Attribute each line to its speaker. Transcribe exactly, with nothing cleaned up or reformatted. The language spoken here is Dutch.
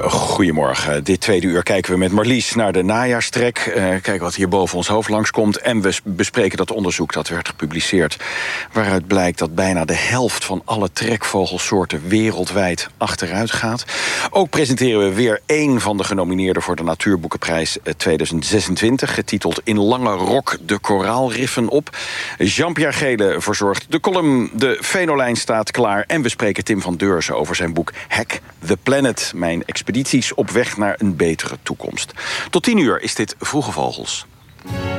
Speaker 1: Goedemorgen. Dit tweede uur kijken we met Marlies naar de najaarstrek. Uh, kijken wat hier boven ons hoofd langskomt. En we bespreken dat onderzoek dat werd gepubliceerd, waaruit blijkt dat bijna de helft van alle trekvogelsoorten wereldwijd achteruit gaat. Ook presenteren we weer één van de genomineerden voor de Natuurboekenprijs tweeduizend zesentwintig... getiteld In lange rok de koraalriffen op. Jean-Pierre Gele verzorgt de column. De Venolijn staat klaar. En we spreken Tim van Deurzen over zijn boek Hack the Planet. Mijn expedities op weg naar een betere toekomst. Tot tien uur is dit Vroege Vogels.